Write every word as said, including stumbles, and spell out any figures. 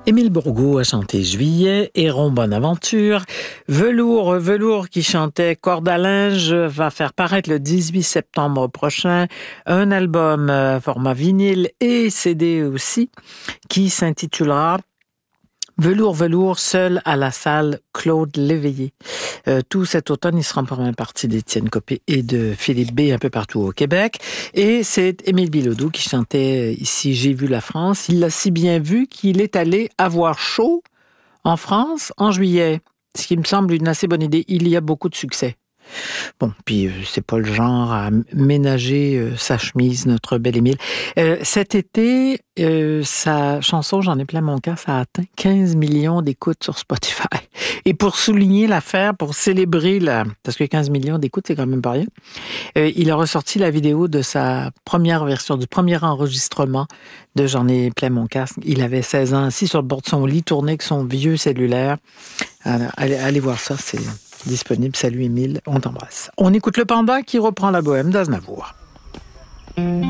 Émile Bourgault a chanté Juillet, Héron Bonaventure, Velours, Velours qui chantait Corde à linge va faire paraître le dix-huit septembre prochain un album euh, format vinyle et C D aussi qui s'intitulera Velours, Velours, seul à la salle Claude Léveillé. Euh, tout cet automne, il sera en première partie d'Étienne Copé et de Philippe B un peu partout au Québec. Et c'est Émile Bilodeau qui chantait ici « J'ai vu la France ». Il l'a si bien vu qu'il est allé avoir chaud en France en juillet. Ce qui me semble une assez bonne idée. Il y a beaucoup de succès. Bon, puis euh, c'est pas le genre à ménager euh, sa chemise, notre bel Émile. Euh, cet été, euh, sa chanson « J'en ai plein mon cœur », ça a atteint quinze millions d'écoutes sur Spotify. Et pour souligner l'affaire, pour célébrer la... parce que quinze millions d'écoutes, c'est quand même pas rien, euh, il a ressorti la vidéo de sa première version, du premier enregistrement de « J'en ai plein mon casque ». Il avait seize ans, assis sur le bord de son lit, tourné avec son vieux cellulaire. Alors, allez, allez voir ça, c'est disponible. Salut Émile, on t'embrasse. On écoute le Panda qui reprend la bohème d'Aznavour.